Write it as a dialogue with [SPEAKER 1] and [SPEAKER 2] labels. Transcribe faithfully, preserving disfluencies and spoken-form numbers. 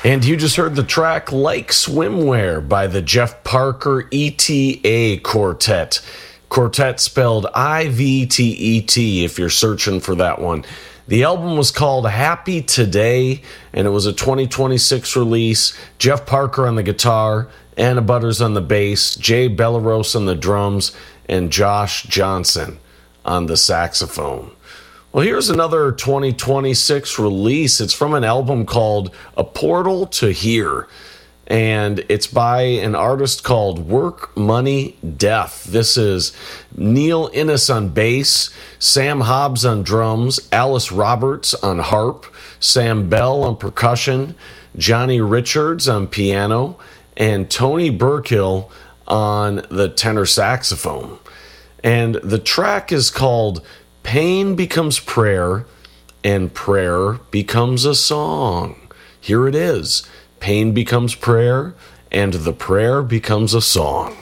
[SPEAKER 1] And you just heard the track Like Swimwear by the Jeff Parker E T A Quartet. Quartet spelled I V T E T if you're searching for that one. The album was called Happy Today, and it was a twenty twenty-six release. Jeff Parker on the guitar, Anna Butters on the bass, Jay Bellaros on the drums, and Josh Johnson on the saxophone. Well, here's another twenty twenty-six release. It's from an album called A Portal to Here, and it's by an artist called Work, Money, Death. This is Neil Innes on bass, Sam Hobbs on drums, Alice Roberts on harp, Sam Bell on percussion, Johnny Richards on piano, and Tony Burkill on the tenor saxophone. And the track is called Pain Becomes Prayer, and Prayer Becomes a Song. Here it is. Pain becomes prayer, and the prayer becomes a song.